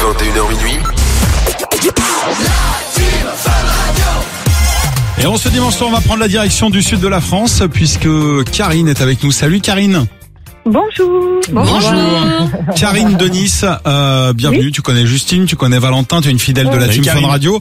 21h minuit. Et ce dimanche soir, on va prendre la direction du sud de la France puisque Karine est avec nous. Salut Karine. Bonjour. Karine de Nice, bienvenue. Oui. Tu connais Justine, tu connais Valentin, tu es une fidèle de la Team Fun Radio.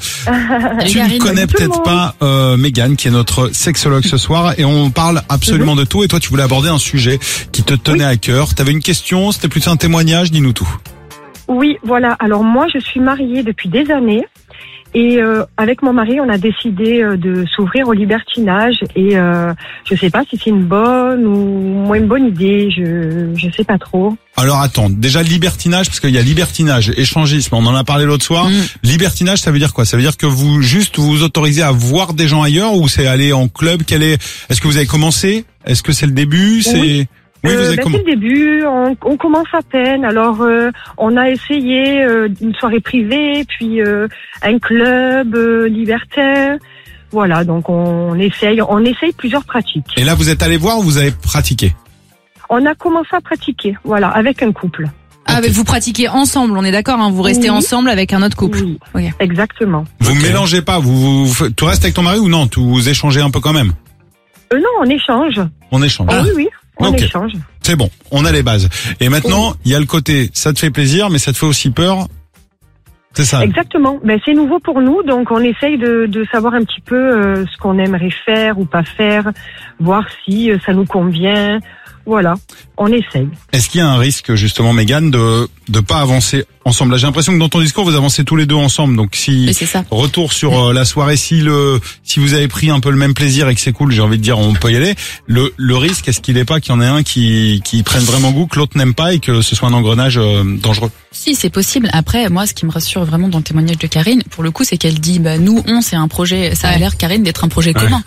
Tu ne connais peut-être pas Mégane qui est notre sexologue ce soir et on parle absolument de tout. Et toi, tu voulais aborder un sujet qui te tenait à cœur. Tu avais une question, c'était plutôt un témoignage, dis-nous tout. Oui, voilà. Alors moi, je suis mariée depuis des années. Et avec mon mari, on a décidé de s'ouvrir au libertinage et je sais pas si c'est une bonne ou moins une bonne idée, je sais pas trop. Alors attends, déjà libertinage, parce qu'il y a libertinage, échangisme, on en a parlé l'autre soir. Libertinage, ça veut dire quoi? Ça veut dire que vous vous autorisez à voir des gens ailleurs ou c'est aller en club? Est-ce que vous avez commencé? Est-ce que c'est le début? Oui, vous avez c'est le début, on commence à peine. Alors, on a essayé une soirée privée, puis un club libertin. Voilà, donc on essaye plusieurs pratiques. Et là, vous êtes allé voir ou vous avez pratiqué? On a commencé à pratiquer, voilà, avec un couple. Ah, mais vous pratiquez ensemble, on est d'accord, hein, vous restez ensemble avec un autre couple. Oui, okay. Exactement. Vous mélangez pas, tu restes avec ton mari ou non? Vous échangez un peu quand même? Non, on échange. On échange. Ah. Oui. On échange. C'est bon, on a les bases. Et maintenant, il y a le côté, ça te fait plaisir, mais ça te fait aussi peur. C'est ça. Exactement. C'est nouveau pour nous, donc on essaye de savoir un petit peu ce qu'on aimerait faire ou pas faire, voir si ça nous convient. Voilà, on essaye. Est-ce qu'il y a un risque, justement, Mégane, de pas avancer ensemble? Là, j'ai l'impression que dans ton discours, vous avancez tous les deux ensemble. Donc, retour sur la soirée, si vous avez pris un peu le même plaisir et que c'est cool, j'ai envie de dire, on peut y aller. Le risque, est-ce qu'il n'est pas qu'il y en ait un qui prenne vraiment goût, que l'autre n'aime pas et que ce soit un engrenage dangereux? Si, c'est possible. Après, moi, ce qui me rassure vraiment dans le témoignage de Karine, pour le coup, c'est qu'elle dit, nous, c'est un projet, ça a l'air, Karine, d'être un projet commun.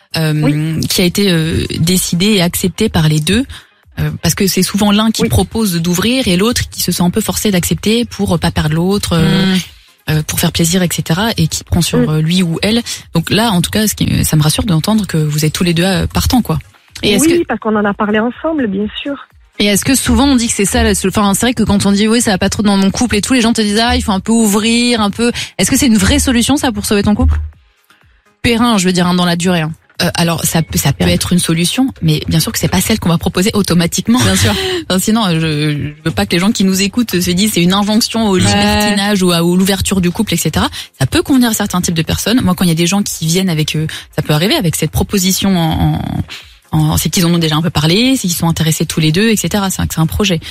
Qui a été décidé et accepté par les deux, parce que c'est souvent l'un qui propose d'ouvrir et l'autre qui se sent un peu forcé d'accepter pour pas perdre l'autre, pour faire plaisir, etc. et qui prend sur lui ou elle. Donc là, en tout cas, ça me rassure d'entendre que vous êtes tous les deux partants, quoi. Et parce qu'on en a parlé ensemble, bien sûr. Et est-ce que souvent on dit que c'est ça, enfin c'est vrai que quand on dit ça va pas trop dans mon couple et tout, les gens te disent il faut un peu ouvrir, un peu. Est-ce que c'est une vraie solution ça pour sauver ton couple? Périn, je veux dire, dans la durée. Alors ça peut être une solution, mais bien sûr que c'est pas celle qu'on va proposer automatiquement. Bien sûr. Enfin, sinon, je veux pas que les gens qui nous écoutent se disent c'est une injonction au libertinage ou à l'ouverture du couple, etc. Ça peut convenir à certains types de personnes. Moi, quand il y a des gens qui viennent avec, ça peut arriver avec cette proposition c'est qu'ils en ont déjà un peu parlé, c'est qu'ils sont intéressés tous les deux, etc. C'est un projet.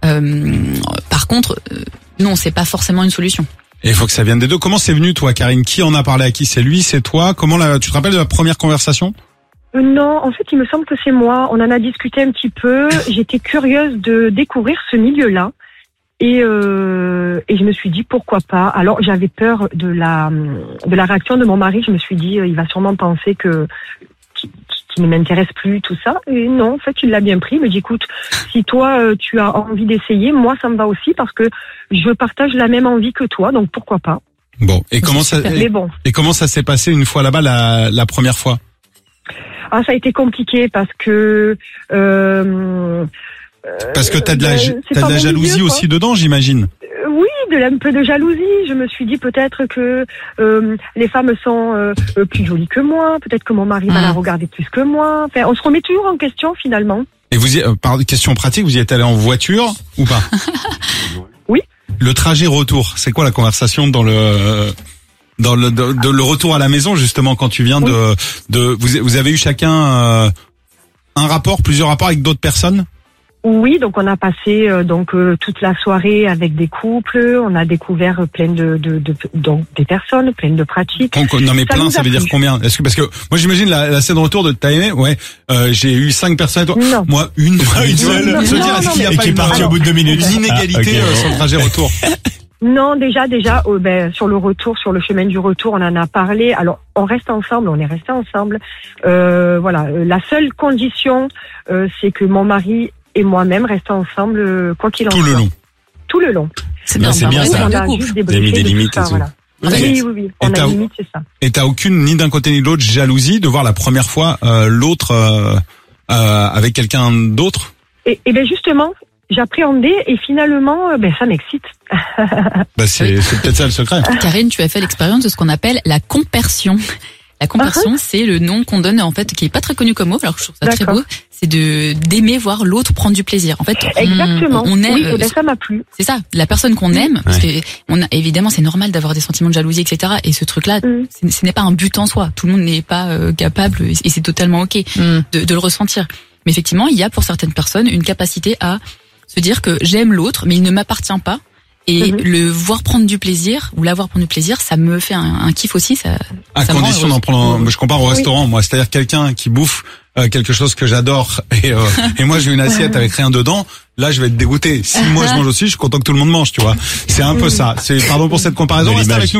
Par contre, non, c'est pas forcément une solution. Et il faut que ça vienne des deux. Comment c'est venu, toi, Karine? Qui en a parlé à qui? C'est lui, c'est toi? Tu te rappelles de la première conversation? Non, en fait, il me semble que c'est moi. On en a discuté un petit peu. J'étais curieuse de découvrir ce milieu-là. Et je me suis dit, pourquoi pas? Alors, j'avais peur de la réaction de mon mari. Je me suis dit, il va sûrement penser qui ne m'intéresse plus, tout ça. Et non, en fait, il l'a bien pris. Il me dit, écoute, si toi, tu as envie d'essayer, moi, ça me va aussi parce que je partage la même envie que toi, donc pourquoi pas. Bon, et comment ça s'est passé une fois là-bas, la première fois? Ça a été compliqué parce que... parce que t'as de la jalousie aussi dedans, j'imagine. Oui, un peu de jalousie. Je me suis dit peut-être que les femmes sont plus jolies que moi. Peut-être que mon mari va la regarder plus que moi. Enfin, on se remet toujours en question finalement. Et par question pratique, vous y êtes allé en voiture ou pas? Oui. Le trajet retour, c'est quoi la conversation dans le retour à la maison justement quand tu viens vous avez eu chacun plusieurs rapports avec d'autres personnes? Oui, donc on a passé toute la soirée avec des couples, on a découvert plein des personnes, plein de pratiques. Non mais plein, ça veut dire combien? Parce que moi j'imagine la scène de retour de t'as aimé, j'ai eu 5 personnes et toi. Non. Moi une seule. Se dire est-ce qu'il y a pas qui est parti au bout de 2 minutes. Une inégalité sur le trajet retour? Non, déjà, sur le retour, sur le chemin du retour, on en a parlé. Alors, on reste ensemble, on est resté ensemble. La seule condition, c'est que mon mari et moi-même restons ensemble, quoi qu'il en soit. Tout le long. C'est bien, c'est bien ça. On a juste Vous avez mis des limites et tout. Voilà. Oui. On a limite, c'est ça. Et t'as aucune, ni d'un côté ni de l'autre, jalousie de voir la première fois l'autre avec quelqu'un d'autre? Et bien justement, j'appréhendais et finalement, ça m'excite. C'est peut-être ça le secret. Karine, tu as fait l'expérience de ce qu'on appelle la compersion. La compersion, c'est le nom qu'on donne, en fait, qui est pas très connu comme mot, alors que je trouve ça très beau. C'est d'aimer voir l'autre prendre du plaisir. En fait, exactement. On aime. Oui, ça m'a plu. C'est ça. La personne qu'on aime, parce que évidemment, c'est normal d'avoir des sentiments de jalousie, etc. Et ce truc-là, ce n'est pas un but en soi. Tout le monde n'est pas capable, et c'est totalement ok de le ressentir. Mais effectivement, il y a pour certaines personnes une capacité à se dire que j'aime l'autre, mais il ne m'appartient pas. Et le voir prendre du plaisir ou l'avoir prendre du plaisir, ça me fait un kiff aussi. À condition d'en prendre. Je compare au restaurant, moi, c'est-à-dire quelqu'un qui bouffe quelque chose que j'adore et moi j'ai une assiette avec rien dedans. Là, je vais être dégoûté. Si moi je mange aussi, je suis content que tout le monde mange, tu vois. C'est un peu ça. Pardon pour cette comparaison. Reste avec nous.